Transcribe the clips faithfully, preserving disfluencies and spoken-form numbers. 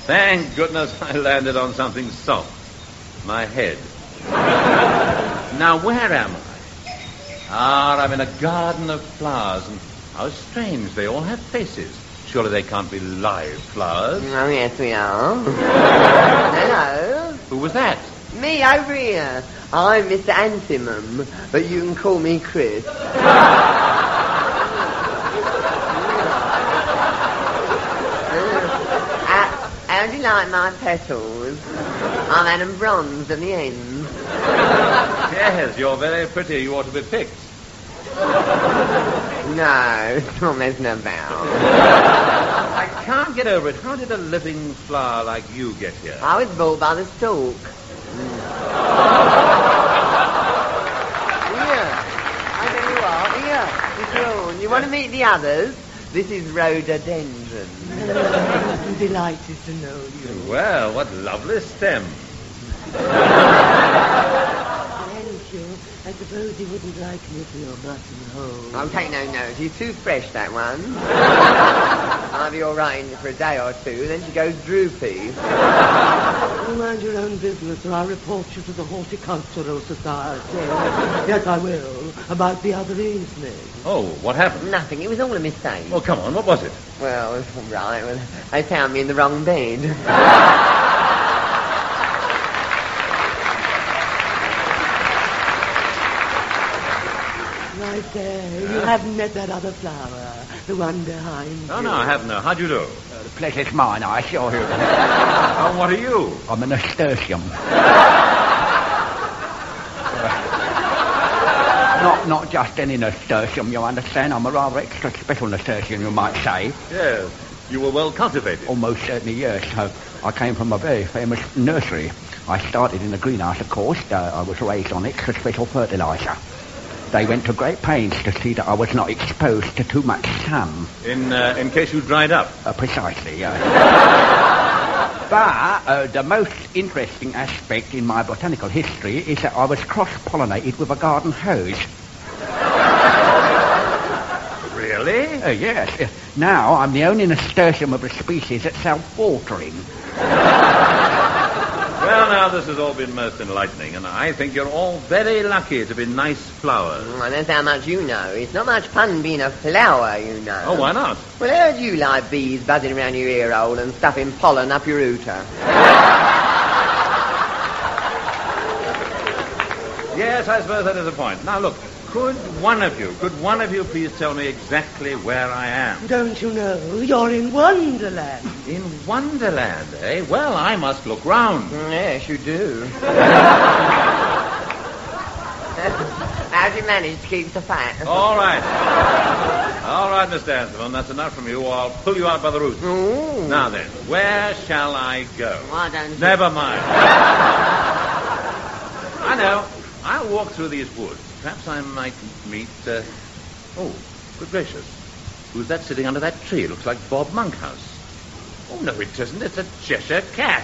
Thank goodness I landed on something soft. My head. Now, where am I? Ah, I'm in a garden of flowers, and how strange, they all have faces. Surely they can't be live flowers. Oh, yes, we are. Hello. Who was that? Me, over here. I'm Mister Anthimum, but you can call me Chris. How do you like my petals? I've had them bronzed at the ends. Yes, you're very pretty. You ought to be picked. No, it's not messing about. I can't get over it. How did a living flower like you get here? I was bought by the stalk. Mm. Here. I tell you what, here. It's Ron. You want to meet the others? This is rhododendron. I'm delighted to know you. Well, what lovely stems. Thank you. I suppose you wouldn't like me for your buttonhole. I'll take no note. He's too fresh, that one. I'll be all right in it for a day or two, then she goes droopy. You mind your own business, or I'll report you to the Horticultural Society. Yes, I will. About the other evening. Oh, what happened? Nothing. It was all a mistake. Oh, come on. What was it? Well, all right. Well, they found me in the wrong bed. Right there. You haven't met that other flower, the one behind Oh, you. no, I haven't. No. How'd you do? Uh, the pleasure's mine, I assure you. Oh, what are you? I'm a nasturtium. not not just any nasturtium, you understand. I'm a rather extra special nasturtium, you might say. Yes. You were well cultivated. Almost certainly, yes. Uh, I came from a very famous nursery. I started in the greenhouse, of course. Uh, I was raised on extra special fertilizer. They went to great pains to see that I was not exposed to too much sun. In uh, in case you dried up. Uh, precisely, yes. But uh, the most interesting aspect in my botanical history is that I was cross-pollinated with a garden hose. Really? Uh, yes. Uh, now I'm the only nasturtium of the species that's self-watering. Well, now, this has all been most enlightening, and I think you're all very lucky to be nice flowers. Well, that's how much you know. It's not much fun being a flower, you know. Oh, why not? Well, how do you like bees buzzing around your ear hole and stuffing pollen up your ooter? Yes, I suppose that is a point. Now, look, could one of you, could one of you please tell me exactly where I am? Don't you know? You're in Wonderland. In Wonderland, eh? Well, I must look round. Yes, you do. How do you manage to keep so fat? All right. All right, Mister Anthony, that's enough from you, or I'll pull you out by the roots. Ooh. Now then, where shall I go? Why don't you... Never mind. I know. I'll walk through these woods. Perhaps I might meet, uh... Oh, good gracious. Who's that sitting under that tree? It looks like Bob Monkhouse. Oh, no, it isn't. It's a Cheshire cat.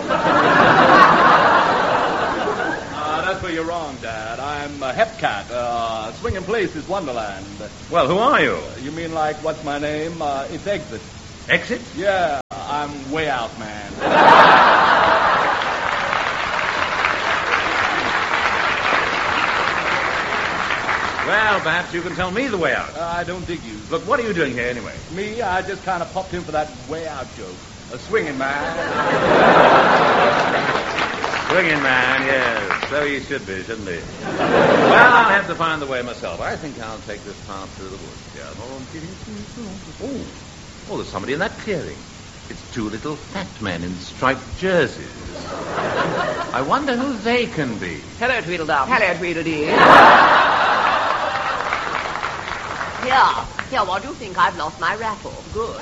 Uh, that's where you're wrong, Dad. I'm a Hepcat. Uh, Swinging Place is Wonderland. Well, who are you? Uh, you mean like, what's my name? Uh, it's Exit. Exit? Yeah, I'm way out, man. Well, perhaps you can tell me the way out. Uh, I don't dig you. Look, what are you doing here anyway? Me, I just kind of popped in for that way out joke. A swinging man. Swinging man, yes. So he should be, shouldn't he? Well, I'll have to find the way myself. I think I'll take this path through the woods. Yeah. Oh, oh, there's somebody in that clearing. It's two little fat men in striped jerseys. I wonder who they can be. Hello, Tweedledum. Hello, Tweedledee. Here, here, what do you think? I've lost my rattle. Good.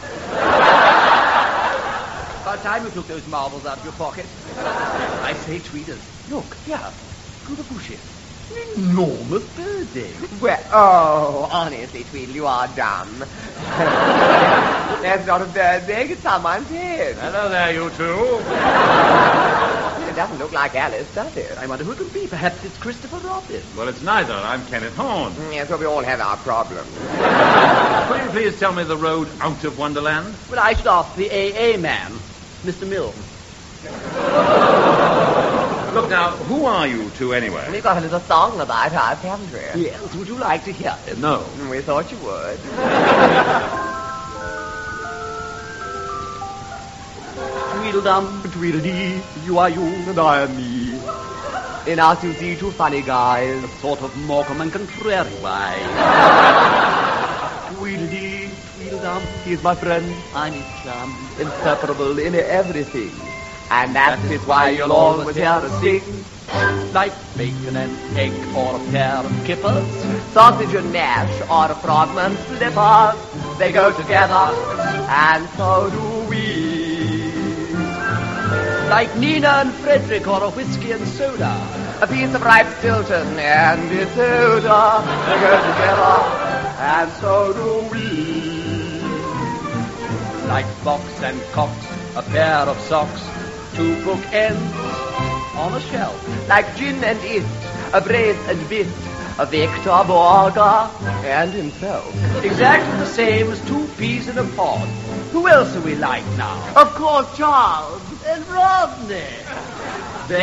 About time you took those marbles out of your pocket. I say, Tweeders, look, here, through the bushes. Enormous birdie. Well, oh, honestly, Tweedle, you are dumb. That's not a bird's egg, it's someone's head. Hello there, you two. It doesn't look like Alice, does it? I wonder who it could be. Perhaps it's Christopher Robin. Well, it's neither. I'm Kenneth Horne. Yes, well, we all have our problems. Could you please tell me the road out of Wonderland? Well, I should ask the A A man. Mister Mills. Look now, who are you two anyway? We've got a little song about us, haven't we? Yes, would you like to hear it? No. We thought you would. Tweedledum, tweedledee, you are you and I am me. In us you see two funny guys. A sort of Morecambe and Contrary way. Tweedledee, tweedledum, he is my friend, I'm his chum. Inseparable in everything. And that is why you'll always hear us sing. Like bacon and egg or a pair of kippers. Sausage and mash or a frogman slippers. They go together, and so do we. Like Nina and Frederick or a whiskey and soda. A piece of ripe Stilton and its odor. They go together, and so do we. Like Box and Cox, a pair of socks. Two bookends on a shelf. Like gin and it, a brace and bit, a Victor Borger and himself. Exactly the same as two peas in a pod. Who else are we like now? Of course, Charles. And Rodney. They